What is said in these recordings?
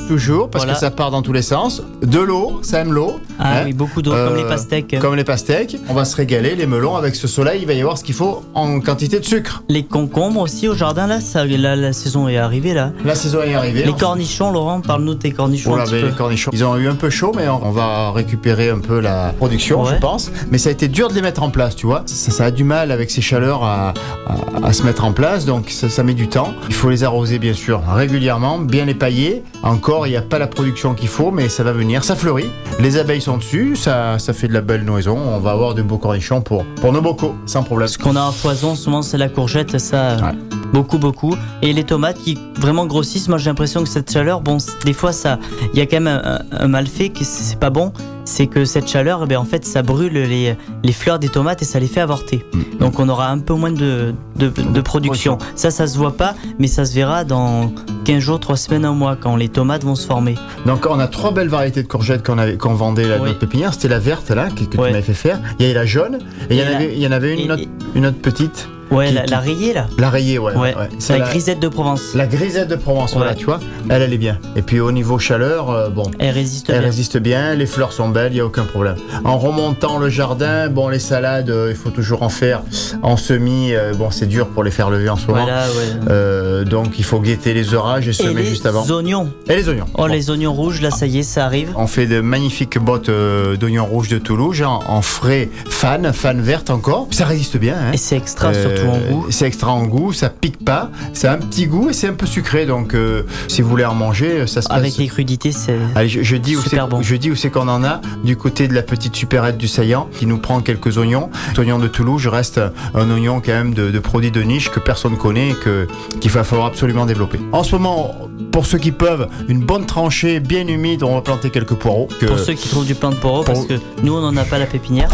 toujours, parce que ça part dans tous les sens. De l'eau, ça aime l'eau. Ah oui, beaucoup d'eau, comme les pastèques. Comme les pastèques. On va se régaler, les melons, avec ce soleil, il va y avoir ce qu'il faut en quantité de sucre. Les concombres aussi au jardin, là, la saison est arrivée, là. La saison est arrivée. Les cornichons, Laurent, parle-nous de tes cornichons un petit peu. Les cornichons, ils ont eu un peu chaud, mais on va récupérer un peu la production, je pense. Mais ça a été dur de les mettre en place, tu vois. Ça a du mal avec ces chaleurs à se mettre en place, donc ça met du temps. Il faut les arroser, bien sûr, régulièrement, bien les pailler. Encore, il n'y a pas la production qu'il faut, mais ça va venir. Ça fleurit. Les abeilles sont dessus, ça fait de la belle noison. On va avoir de beaux cornichons pour nos bocaux, sans problème. Ce qu'on a en foison, souvent, c'est la courgette, ça... Ouais. Beaucoup. Et les tomates qui vraiment grossissent, moi j'ai l'impression que cette chaleur, bon, des fois, il y a quand même un mal fait, que c'est pas bon. C'est que cette chaleur, en fait, ça brûle les fleurs des tomates et ça les fait avorter. Donc on aura un peu moins de production. Ça se voit pas, mais ça se verra dans 15 jours, 3 semaines, 1 mois, quand les tomates vont se former. Donc on a 3 belles variétés de courgettes qu'on vendait là, dans notre pépinière. C'était la verte là, que tu m'avais fait faire. Il y avait la jaune, et il y en avait une autre petite. Ouais, la rayée là. La rayée, ouais. C'est la grisette de Provence. La grisette de Provence, voilà, tu vois. Elle est bien. Et puis au niveau chaleur, elle résiste bien. Les fleurs sont belles, il n'y a aucun problème. En remontant le jardin, les salades, il faut toujours en faire en semis. C'est dur pour les faire lever en ce moment. Voilà, donc il faut guetter les orages et semer juste avant. Et les oignons. Les oignons rouges, là, ça y est, ça arrive. On fait de magnifiques bottes d'oignons rouges de Toulouse, en frais fan verte encore. Ça résiste bien. Hein. Et c'est extra surtout. C'est extra en goût, ça pique pas, ça a un petit goût et c'est un peu sucré, donc si vous voulez en manger, ça se passe. Avec les crudités, c'est super bon. Je dis où c'est qu'on en a, du côté de la petite supérette du Saillant, qui nous prend quelques oignons. L'oignon de Toulouse reste un oignon quand même de produit de niche que personne connaît et qu'il va falloir absolument développer. En ce moment, pour ceux qui peuvent, une bonne tranchée bien humide, on va planter quelques poireaux. Pour ceux qui trouvent du plant de poireaux, parce que nous on n'en a pas à la pépinière.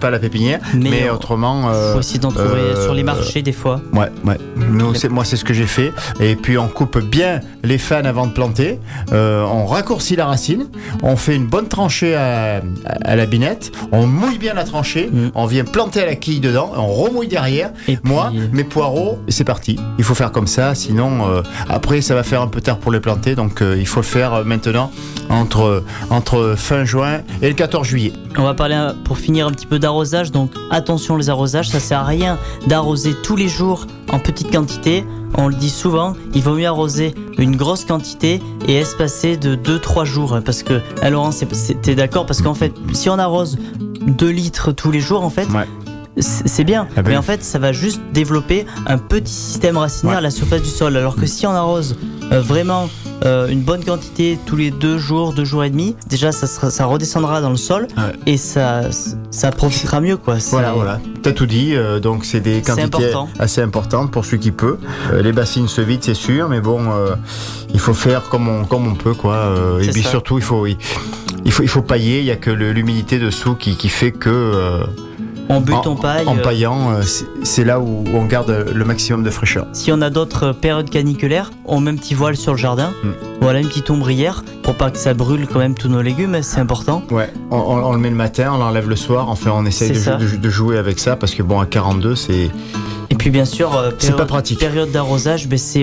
Mais autrement... faut essayer d'en trouver sur les marchés des fois. Ouais. Moi c'est ce que j'ai fait. Et puis on coupe bien les fans avant de planter. On raccourcit la racine. On fait une bonne tranchée à la binette. On mouille bien la tranchée. On vient planter à la quille dedans. On remouille derrière. Mes poireaux, c'est parti. Il faut faire comme ça. Sinon, après ça va faire un peu tard pour les planter. Donc il faut le faire maintenant entre fin juin et le 14 juillet. On va parler pour finir un petit peu d'arrosage. Donc attention les arrosages, ça sert à rien d'arroser tous les jours en petite quantité. On le dit souvent, il vaut mieux arroser une grosse quantité et espacer de 2-3 jours. Parce que, Laurent, t'es d'accord? Parce qu'en fait, si on arrose 2 litres tous les jours, en fait, c'est bien. Mais en fait, ça va juste développer un petit système racinaire à la surface du sol. Alors que si on arrose vraiment une bonne quantité tous les 2 jours, 2 jours et demi, déjà ça redescendra dans le sol et ça profitera mieux, quoi. Voilà. T'as tout dit, donc c'est des quantités assez importantes pour celui qui peut. Les bassines se vident, c'est sûr, mais bon, il faut faire comme on peut, quoi. Et puis surtout, il faut pailler. Il y a que l'humidité dessous qui fait que on bute, on paille. En paillant, c'est là où on garde le maximum de fraîcheur. Si on a d'autres périodes caniculaires, on met un petit voile sur le jardin. Voilà, une petite ombrière pour pas que ça brûle quand même tous nos légumes, c'est important. Ouais, on le met le matin, on l'enlève le soir. Enfin, on essaye de jouer avec ça parce que à 42, c'est... Et puis bien sûr, c'est pas pratique. Période d'arrosage, c'est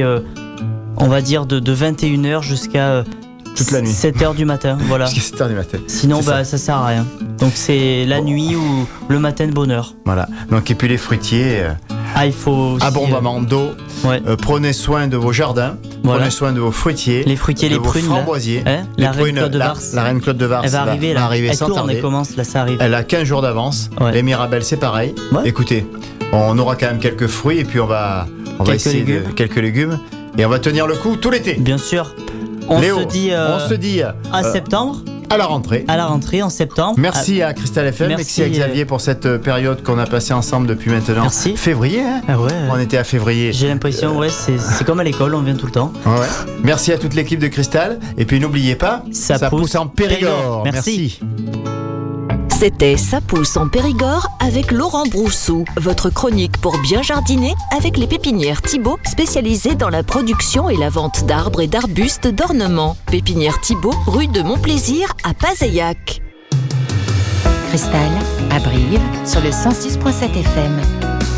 on va dire de 21h jusqu'à... toute la nuit. 7h du matin, voilà. Jusqu'à 7h du matin. Sinon, ça sert à rien. Donc c'est la nuit ou le matin de bonne heure. Voilà. Donc, et puis les fruitiers, il faut aussi, abondamment d'eau. Prenez soin de vos jardins. Voilà. Prenez soin de vos fruitiers. Les fruitiers, les prunes. Framboisiers. La reine Claude de Vars. La reine Claude de Vars. Elle va arriver là. Elle sans tourne, tarder. Elle commence, là, ça arrive. Elle a 15 jours d'avance. Les Mirabelles, c'est pareil. Écoutez, on aura quand même quelques fruits et puis on va essayer quelques légumes. Et on va tenir le coup tout l'été. Bien sûr. Léo, on se dit à septembre. À la rentrée en septembre. Merci à Cristal FM, merci à Xavier pour cette période qu'on a passée ensemble depuis maintenant. Merci. Février, hein. On était à février. J'ai l'impression, c'est comme à l'école, on vient tout le temps. Merci à toute l'équipe de Cristal. Et puis n'oubliez pas, ça pousse en Périgord. Merci. C'était Ça pousse en Périgord avec Laurent Broussou, votre chronique pour bien jardiner avec les pépinières Thibaut, spécialisées dans la production et la vente d'arbres et d'arbustes d'ornement. Pépinière Thibaut, rue de Montplaisir à Pazeillac. Cristal, à Brive, sur le 106.7 FM.